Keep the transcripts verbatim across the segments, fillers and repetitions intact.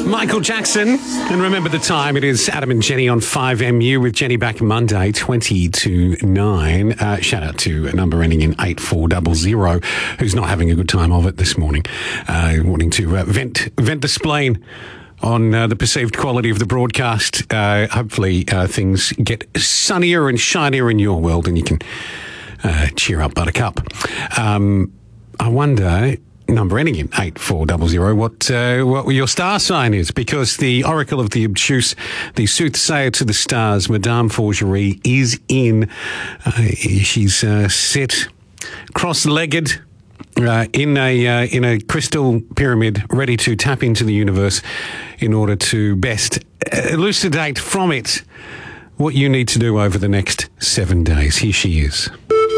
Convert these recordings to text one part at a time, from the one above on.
Michael Jackson. And remember the time, it is Adam and Jenny on five M U with Jenny back Monday, twenty to nine. Uh, shout out to a number ending in eight four zero zero who's not having a good time of it this morning, uh, wanting to uh, vent, vent the spleen on uh, the perceived quality of the broadcast. Uh, hopefully uh, things get sunnier and shinier in your world and you can uh, cheer up, Buttercup. Um, I wonder, number ending in eight four zero zero, what uh, what your star sign is, because the Oracle of the Obtuse, the soothsayer to the stars, Madame Forgery, is in. Uh, she's uh, sit cross-legged uh, in a uh, in a crystal pyramid, ready to tap into the universe in order to best elucidate from it what you need to do over the next seven days. Here she is.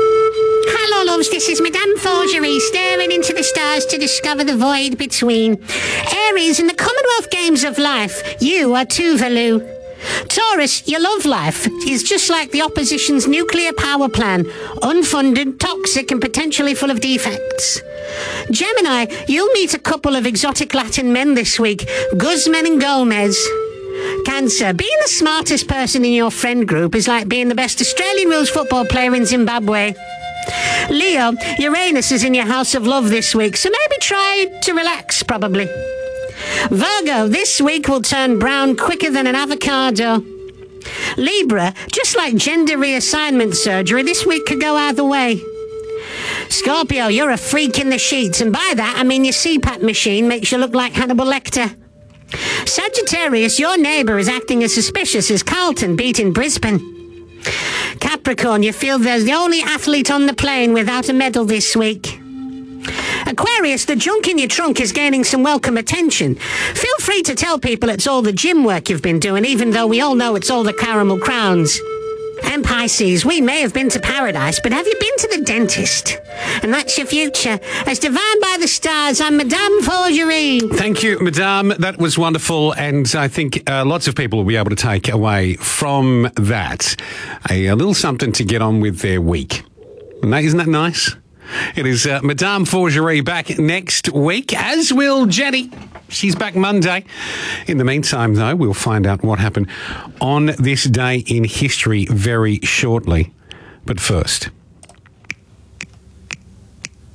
Hello, loves. This is Madame Forgery, staring into the stars to discover the void between. Aries, in the Commonwealth Games of Life, you are Tuvalu. Taurus, your love life is just like the opposition's nuclear power plan, unfunded, toxic, and potentially full of defects. Gemini, you'll meet a couple of exotic Latin men this week, Guzman and Gomez. Cancer, being the smartest person in your friend group is like being the best Australian rules football player in Zimbabwe. Leo, Uranus is in your house of love this week, so maybe try to relax, probably. Virgo, this week will turn brown quicker than an avocado. Libra, just like gender reassignment surgery, this week could go either way. Scorpio, you're a freak in the sheets, and by that I mean your C PAP machine makes you look like Hannibal Lecter. Sagittarius, your neighbour is acting as suspicious as Carlton beating Brisbane. Capricorn, you feel there's the only athlete on the plane without a medal this week. Aquarius, the junk in your trunk is gaining some welcome attention. Feel free to tell people it's all the gym work you've been doing, even though we all know it's all the caramel crowns. And Pisces, we may have been to paradise, but have you been to the dentist? And that's your future. As divined by the stars, I'm Madame Forgery. Thank you, Madame. That was wonderful, and I think uh, lots of people will be able to take away from that a, a little something to get on with their week. And that, isn't that nice? It is uh, Madame Forgery back next week, as will Jenny. She's back Monday. In the meantime, though, we'll find out what happened on this day in history very shortly. But first...